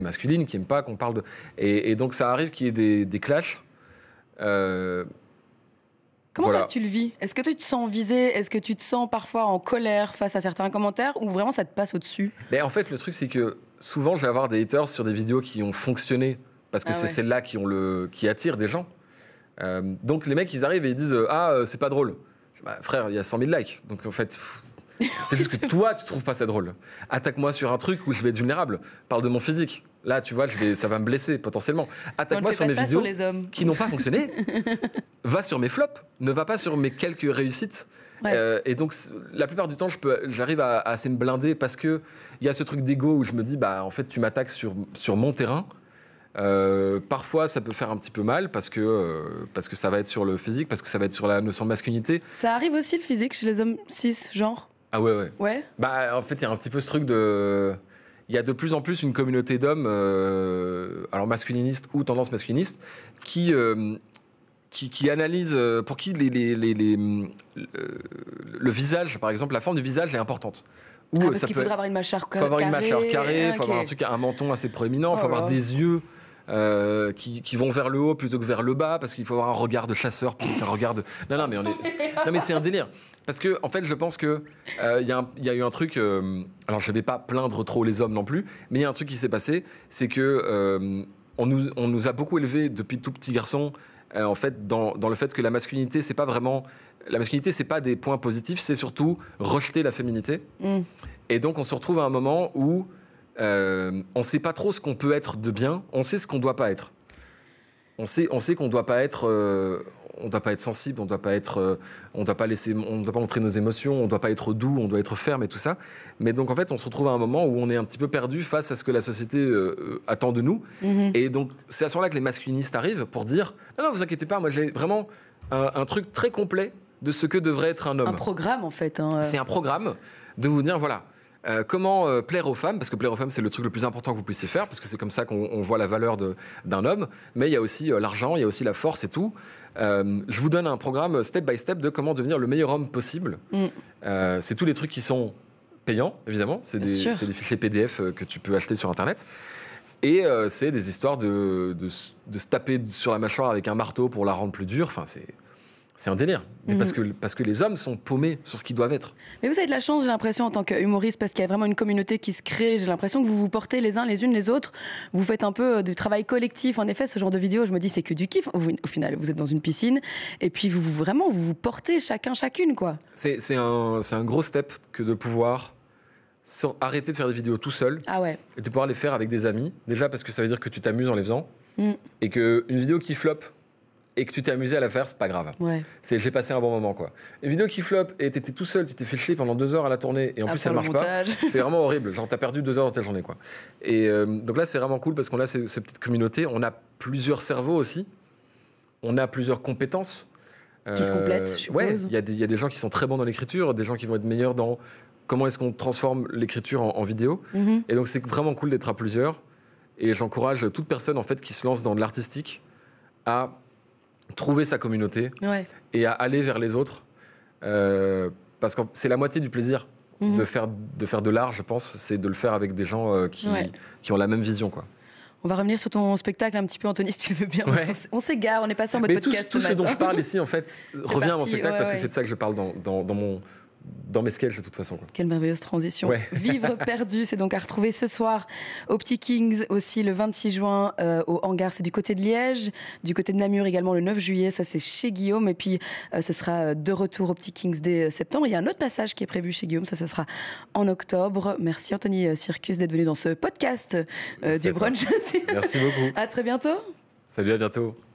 masculines qui n'aiment pas qu'on parle de... Et donc ça arrive qu'il y ait des clashs. Comment Voilà. toi tu le vis? Est-ce que tu te sens visé? Est-ce que tu te sens parfois en colère face à certains commentaires ou vraiment ça te passe au-dessus? Mais en fait, le truc, c'est que souvent, je vais avoir des haters sur des vidéos qui ont fonctionné parce que Ah c'est ouais. celles-là qui attirent des gens. Donc les mecs, ils arrivent et ils disent c'est pas drôle. Je dis, bah, frère, il y a 100 000 likes. Donc en fait, c'est juste que toi, tu trouves pas ça drôle. Attaque-moi sur un truc où je vais être vulnérable. Parle de mon physique. Là, tu vois, ça va me blesser potentiellement. On ne Attaque-moi fait sur pas mes ça vidéos sur les hommes. qui n'ont pas fonctionné. Va sur mes flops. Ne va pas sur mes quelques réussites. Ouais. Et donc, la plupart du temps, j'arrive à assez me blinder parce qu'il y a ce truc d'ego où je me dis, bah, en fait, tu m'attaques sur mon terrain. Parfois, ça peut faire un petit peu mal parce que ça va être sur le physique, parce que ça va être sur la notion de masculinité. Ça arrive aussi le physique chez les hommes cis, genre? Ah ouais. Ouais. Bah, en fait, il y a un petit peu ce truc de... Il y a de plus en plus une communauté d'hommes, alors masculinistes ou tendance masculiniste, qui analysent, pour qui le visage, par exemple, la forme du visage est importante. Parce qu'il faudra avoir une mâchoire carrée. Il faut avoir une mâchoire carrée, il faut Ok. avoir un menton assez proéminent, il faut Oh avoir là. des yeux qui vont vers le haut plutôt que vers le bas, parce qu'il faut avoir un regard de chasseur plutôt qu'un regard de... Non, mais c'est un délire. Parce que, en fait, je pense que il y a eu un truc... alors, je ne vais pas plaindre trop les hommes non plus, mais il y a un truc qui s'est passé, c'est que on nous a beaucoup élevés depuis tout petit garçon, en fait, dans le fait que la masculinité, c'est pas vraiment... La masculinité, c'est pas des points positifs, c'est surtout rejeter la féminité. Mm. Et donc, on se retrouve à un moment où on ne sait pas trop ce qu'on peut être de bien, on sait ce qu'on ne doit pas être. On sait qu'on ne doit pas être, on doit pas être sensible, on ne doit pas montrer nos émotions, on ne doit pas être doux, on doit être ferme et tout ça. Mais donc, en fait, on se retrouve à un moment où on est un petit peu perdu face à ce que la société attend de nous. Mhm. Et donc, c'est à ce moment-là que les masculinistes arrivent pour dire « Non, vous inquiétez pas, moi, j'ai vraiment un truc très complet de ce que devrait être un homme. » Un programme, en fait. Hein. C'est un programme de vous dire, voilà, comment plaire aux femmes, parce que plaire aux femmes, c'est le truc le plus important que vous puissiez faire, parce que c'est comme ça qu'on voit la valeur d'un homme, mais il y a aussi l'argent, il y a aussi la force et tout. Je vous donne un programme step by step de comment devenir le meilleur homme possible. C'est tous les trucs qui sont payants, évidemment, c'est des fichiers PDF que tu peux acheter sur Internet. Et c'est des histoires de se taper sur la mâchoire avec un marteau pour la rendre plus dure. Enfin, c'est un délire. Mais parce que les hommes sont paumés sur ce qu'ils doivent être. Mais vous avez de la chance, j'ai l'impression, en tant qu'humoriste, parce qu'il y a vraiment une communauté qui se crée. J'ai l'impression que vous vous portez les uns les unes les autres. Vous faites un peu du travail collectif. En effet, ce genre de vidéo, je me dis, c'est que du kiff. Au final, vous êtes dans une piscine. Et puis, vous vous portez chacune, quoi. C'est un gros step que de pouvoir arrêter de faire des vidéos tout seul. Ah ouais. Et de pouvoir les faire avec des amis. Déjà parce que ça veut dire que tu t'amuses en les faisant. Et qu'une vidéo qui floppe et que tu t'es amusé à la faire, c'est pas grave. Ouais. J'ai passé un bon moment, quoi. Une vidéo qui floppe et t'étais tout seul, tu t'es fait chier pendant 2 heures à la tournée et en plus elle marche pas. C'est vraiment horrible. Genre t'as perdu 2 heures dans ta journée, quoi. Et donc là c'est vraiment cool parce qu'on a cette petite communauté. On a plusieurs cerveaux aussi. On a plusieurs compétences. Qui se complètent, je suppose. Ouais, il y a des gens qui sont très bons dans l'écriture, des gens qui vont être meilleurs dans comment est-ce qu'on transforme l'écriture en vidéo. Et donc c'est vraiment cool d'être à plusieurs. Et j'encourage toute personne en fait qui se lance dans de l'artistique à trouver sa communauté et à aller vers les autres. Parce que c'est la moitié du plaisir de faire de l'art, je pense, c'est de le faire avec des gens qui ont la même vision, quoi. On va revenir sur ton spectacle un petit peu, Anthony, si tu veux bien. Ouais. On s'égare, on est passé en mode podcast. Tout ce dont je parle ici, en fait, revient à mon spectacle parce que c'est de ça que je parle dans mes sketchs de toute façon, quoi. Quelle merveilleuse transition. Ouais. Vivre perdu, c'est donc à retrouver ce soir au Petit Kings, aussi le 26 juin au Hangar, c'est du côté de Liège, du côté de Namur également le 9 juillet, ça c'est chez Guillaume, et puis ce sera de retour au Petit Kings dès septembre. Il y a un autre passage qui est prévu chez Guillaume, ça ce sera en octobre. Merci Anthony Circus d'être venu dans ce podcast du brunch. Merci beaucoup. À très bientôt. Salut, à bientôt.